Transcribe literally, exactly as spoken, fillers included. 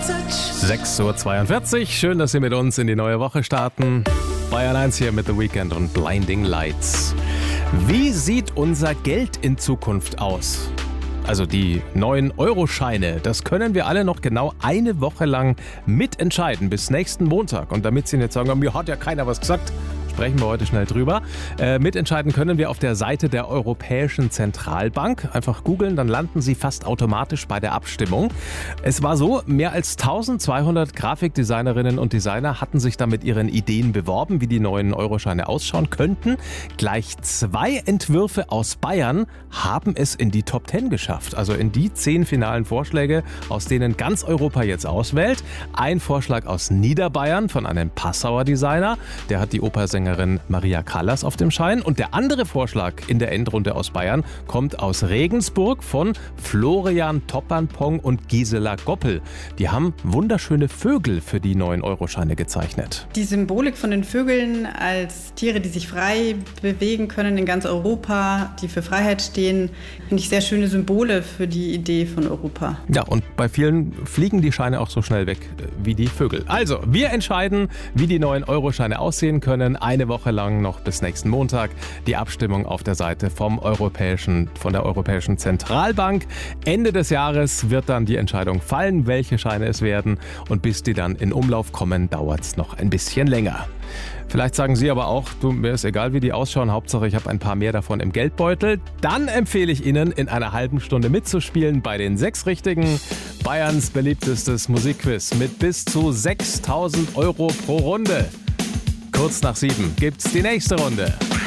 sechs Uhr zweiundvierzig. Schön, dass Sie mit uns in die neue Woche starten. Bayern eins hier mit The Weeknd und Blinding Lights. Wie sieht unser Geld in Zukunft aus? Also die neuen Euroscheine, das können wir alle noch genau eine Woche lang mitentscheiden, bis nächsten Montag. Und damit Sie nicht sagen, mir hat ja keiner was gesagt, sprechen wir heute schnell drüber. Äh, mitentscheiden können wir auf der Seite der Europäischen Zentralbank. Einfach googeln, dann landen Sie fast automatisch bei der Abstimmung. Es war so, mehr als eintausendzweihundert Grafikdesignerinnen und Designer hatten sich da mit ihren Ideen beworben, wie die neuen Euroscheine ausschauen könnten. Gleich zwei Entwürfe aus Bayern haben es in die Top Ten geschafft. Also in die zehn finalen Vorschläge, aus denen ganz Europa jetzt auswählt. Ein Vorschlag aus Niederbayern von einem Passauer Designer. Der hat die Opersängerin Maria Callas auf dem Schein. Und der andere Vorschlag in der Endrunde aus Bayern kommt aus Regensburg von Florian Topernpong und Gisela Goppel. Die haben wunderschöne Vögel für die neuen Euroscheine gezeichnet. Die Symbolik von den Vögeln als Tiere, die sich frei bewegen können in ganz Europa, die für Freiheit stehen, finde ich sehr schöne Symbole für die Idee von Europa. Ja, und bei vielen fliegen die Scheine auch so schnell weg wie die Vögel. Also, wir entscheiden, wie die neuen Euroscheine aussehen können. Eine Woche lang noch bis nächsten Montag. Die Abstimmung auf der Seite vom Europäischen, von der Europäischen Zentralbank. Ende des Jahres wird dann die Entscheidung fallen, welche Scheine es werden. Und bis die dann in Umlauf kommen, dauert es noch ein bisschen länger. Vielleicht sagen Sie aber auch, du, mir ist egal, wie die ausschauen, Hauptsache ich habe ein paar mehr davon im Geldbeutel. Dann empfehle ich Ihnen, in einer halben Stunde mitzuspielen bei den sechs Richtigen. Bayerns beliebtestes Musikquiz mit bis zu sechstausend Euro pro Runde. Kurz nach sieben gibt's die nächste Runde.